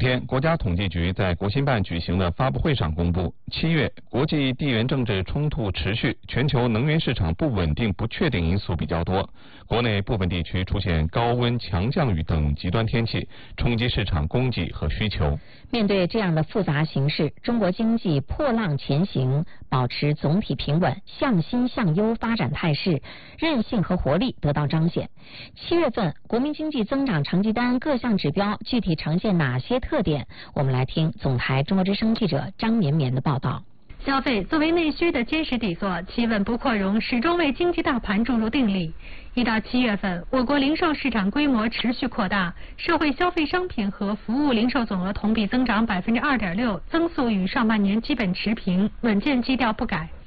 天，国家统计局在国新办举行的发布会上公布，7月国际地缘政治冲突持续，全球能源市场不稳定、不确定因素比较多，国内部分地区出现高温、强降雨等极端天气，冲击市场供给和需求。 面对这样的复杂形势，中国经济破浪前行，保持总体平稳、向新向优发展态势，韧性和活力得到彰显。7月份国民经济增长成绩单各项指标具体呈现哪些特点？我们来听总台中国之声记者张绵绵的报道。 消费作为内需的坚实底座，企稳不扩容始终为经济大盘注入定力。1到7月份，我国零售市场规模持续扩大，社会消费商品和服务零售总额同比增长2.6%，增速与上半年基本持平，稳健基调不改。